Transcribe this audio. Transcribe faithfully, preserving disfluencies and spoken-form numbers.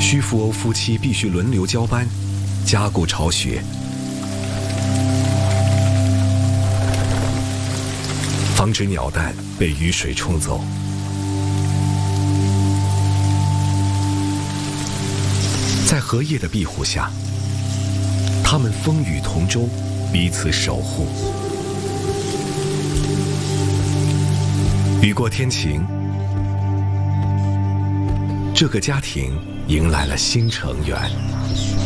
须福欧夫妻必须轮流交班，加固巢穴，防止鸟蛋被雨水冲走。在荷叶的庇护下，他们风雨同舟，彼此守护。雨过天晴，这个家庭迎来了新成员。